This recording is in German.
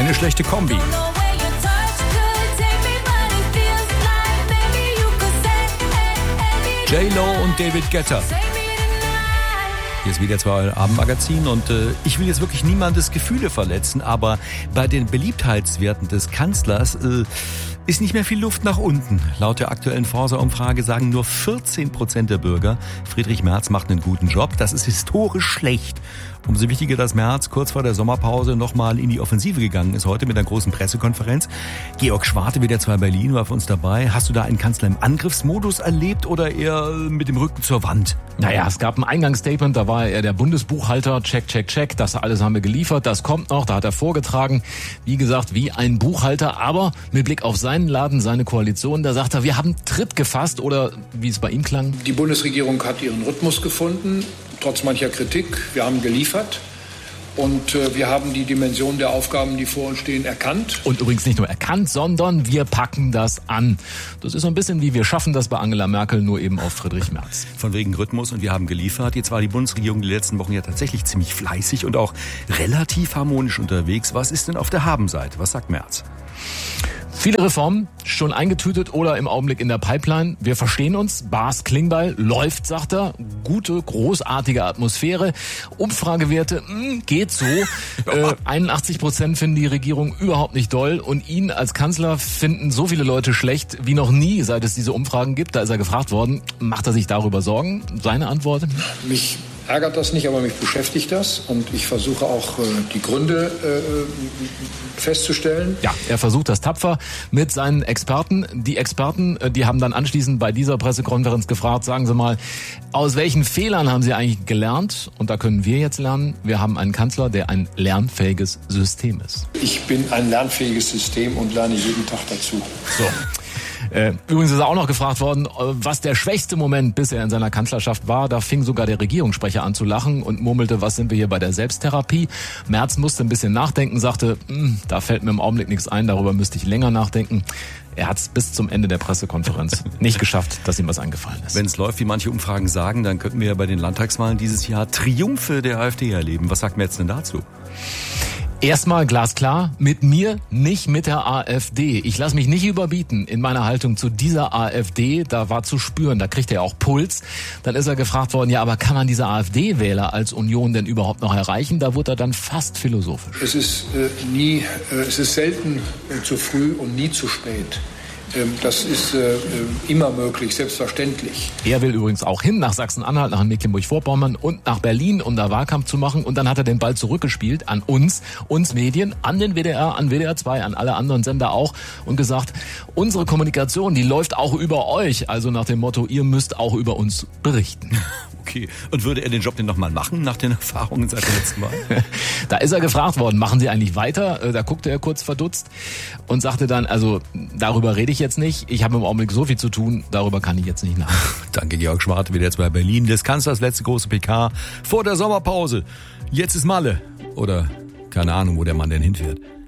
Keine schlechte Kombi. J-Lo und David Guetta. Hier ist wieder zwei Abendmagazin und ich will jetzt wirklich niemandes Gefühle verletzen, aber bei den Beliebtheitswerten des Kanzlers ist nicht mehr viel Luft nach unten. Laut der aktuellen Forsa-Umfrage sagen nur 14% der Bürger, Friedrich Merz macht einen guten Job. Das ist historisch schlecht. Umso wichtiger, dass Merz kurz vor der Sommerpause nochmal in die Offensive gegangen ist, heute mit einer großen Pressekonferenz. Georg Schwarte, WDR2 Berlin, war für uns dabei. Hast du da einen Kanzler im Angriffsmodus erlebt oder eher mit dem Rücken zur Wand? Naja, es gab ein Eingangsstatement, da war er der Bundesbuchhalter, check, das alles haben wir geliefert, das kommt noch, da hat er vorgetragen, wie gesagt, wie ein Buchhalter, aber mit Blick auf seinen Laden, seine Koalition, da sagt er, wir haben Tritt gefasst oder wie es bei ihm klang. Die Bundesregierung hat ihren Rhythmus gefunden, trotz mancher Kritik, wir haben geliefert. Und wir haben die Dimension der Aufgaben, die vor uns stehen, erkannt. Und übrigens nicht nur erkannt, sondern wir packen das an. Das ist so ein bisschen wie wir schaffen das bei Angela Merkel, nur eben auf Friedrich Merz. Von wegen Rhythmus und wir haben geliefert. Jetzt war die Bundesregierung die letzten Wochen ja tatsächlich ziemlich fleißig und auch relativ harmonisch unterwegs. Was ist denn auf der Habenseite? Was sagt Merz? Viele Reformen schon eingetütet oder im Augenblick in der Pipeline. Wir verstehen uns. Bas Klingbeil läuft, sagt er. Gute, großartige Atmosphäre. Umfragewerte, geht so. 81% finden die Regierung überhaupt nicht doll. Und ihn als Kanzler finden so viele Leute schlecht wie noch nie, seit es diese Umfragen gibt. Da ist er gefragt worden. Macht er sich darüber Sorgen? Seine Antwort? Mich ärgert das nicht, aber mich beschäftigt das. Und ich versuche auch die Gründe festzustellen. Ja, er versucht das tapfer mit seinen Experten. Die Experten, die haben dann anschließend bei dieser Pressekonferenz gefragt, sagen Sie mal, aus welchen Fehlern haben Sie eigentlich gelernt? Und da können wir jetzt lernen. Wir haben einen Kanzler, der ein lernfähiges System ist. Ich bin ein lernfähiges System und lerne jeden Tag dazu. So. Übrigens ist er auch noch gefragt worden, was der schwächste Moment bisher in seiner Kanzlerschaft war. Da fing sogar der Regierungssprecher an zu lachen und murmelte, was sind wir hier bei der Selbsttherapie? Merz musste ein bisschen nachdenken, sagte, da fällt mir im Augenblick nichts ein, darüber müsste ich länger nachdenken. Er hat es bis zum Ende der Pressekonferenz nicht geschafft, dass ihm was eingefallen ist. Wenn es läuft, wie manche Umfragen sagen, dann könnten wir ja bei den Landtagswahlen dieses Jahr Triumphe der AfD erleben. Was sagt Merz denn dazu? Erstmal glasklar, mit mir, nicht mit der AfD. Ich lasse mich nicht überbieten in meiner Haltung zu dieser AfD. Da war zu spüren, da kriegt er auch Puls. Dann ist er gefragt worden, ja, aber kann man diese AfD-Wähler als Union denn überhaupt noch erreichen? Da wurde er dann fast philosophisch. Es ist selten zu früh und nie zu spät. Das ist immer möglich, selbstverständlich. Er will übrigens auch hin nach Sachsen-Anhalt, nach Mecklenburg-Vorpommern und nach Berlin, um da Wahlkampf zu machen. Und dann hat er den Ball zurückgespielt an uns Medien, an den WDR, an WDR 2, an alle anderen Sender auch und gesagt, unsere Kommunikation, die läuft auch über euch. Also nach dem Motto, ihr müsst auch über uns berichten. Okay. Und würde er den Job denn nochmal machen, nach den Erfahrungen seit dem letzten Mal? Da ist er gefragt worden, machen Sie eigentlich weiter? Da guckte er kurz verdutzt und sagte dann, also darüber rede ich jetzt nicht. Ich habe im Augenblick so viel zu tun, darüber kann ich jetzt nicht nachdenken. Danke, Georg Schwarte, WDR2 Berlin. Des Kanzlers letzte große PK vor der Sommerpause. Jetzt ist Malle. Oder keine Ahnung, wo der Mann denn hinfährt.